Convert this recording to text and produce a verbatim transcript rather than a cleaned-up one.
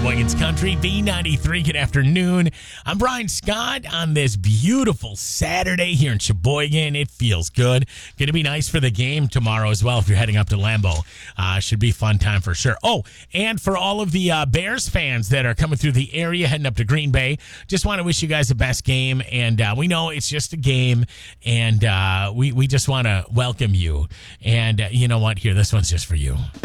Sheboygan's Country, B ninety-three. Good afternoon. I'm Brian Scott on this beautiful Saturday here in Sheboygan. It feels good. Going to be nice for the game tomorrow as well if you're heading up to Lambeau. Uh, should be a fun time for sure. Oh, and for all of the uh, Bears fans that are coming through the area heading up to Green Bay, just want to wish you guys the best game. And uh, we know it's just a game, and uh, we, we just want to welcome you. And uh, you know what? Here, this one's just for you.